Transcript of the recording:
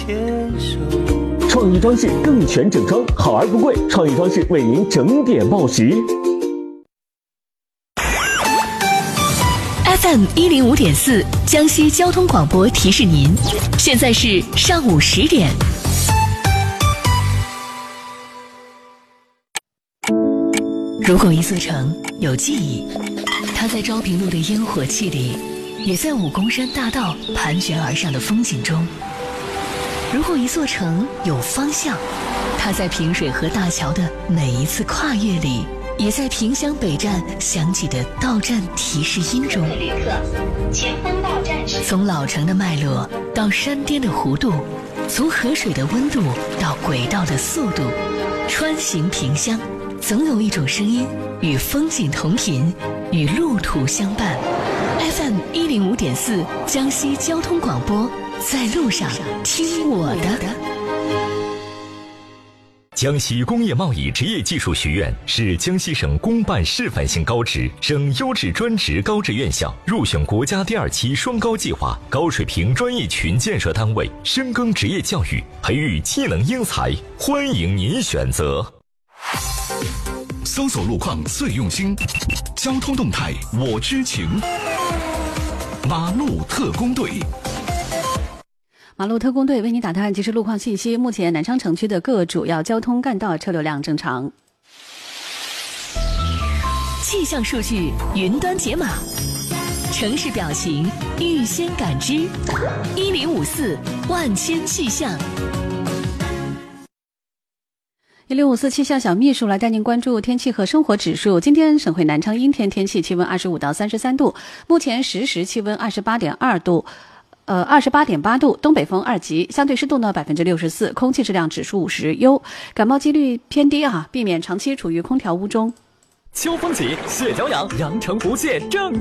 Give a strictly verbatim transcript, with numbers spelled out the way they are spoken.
牵手。 创意装饰更全整装，好而不贵。创意装饰为您整点报时。 F M 一零五点四，江西交通广播提示您，现在是上午十点。如果一座城有记忆，它在昭平路的烟火气里，也在武功山大道盘旋而上的风景中。如果一座城有方向，它在平水河大桥的每一次跨越里，也在萍乡北站响起的到站提示音中。 旅客，前方到站是。 从老城的脉络到山巅的弧度，从河水的温度到轨道的速度，穿行萍乡，总有一种声音与风景同频，与路途相伴。F M 一零五点四，江西交通广播，在路上听我的。 江西工业贸易职业技术学院是江西省公办示范性高职、省优质专职高职院校，入选国家第二期双高计划高水平专业群建设单位，深耕职业教育，培育技能英才，欢迎您选择。 搜索路况最用心，交通动态我知情。马路特工队。 马路特工队为您打探即时路况信息。目前南昌城区的各主要交通干道车流量正常。 气象数据云端解码，城市表情预先感知。一零五四万千气象。 一零五四气象小秘书来带您关注天气和生活指数。今天省会南昌阴天天气，气温二十五到三十三度，目前实时气温二十八点二度。呃，二十八点八度，东北风二级，相对湿度呢百分之六十四，空气质量指数五十优，感冒几率偏低啊，避免长期处于空调屋中。 秋风起，蟹脚痒，阳澄湖蟹正